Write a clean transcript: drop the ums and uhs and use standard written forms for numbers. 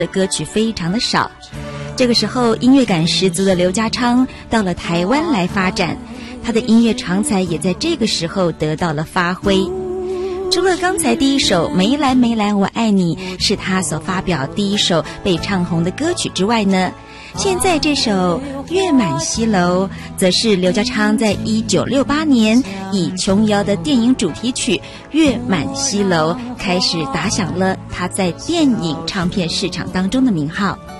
的歌曲非常的少。这个时候音乐感十足的刘家昌到了台湾来发展，他的音乐长才也在这个时候得到了发挥。除了刚才第一首《梅兰梅兰我爱你》是他所发表第一首被唱红的歌曲之外呢，现在这首《月满西楼》则是刘家昌在1968年以琼瑶的电影主题曲《月满西楼》开始打响了他在电影唱片市场当中的名号。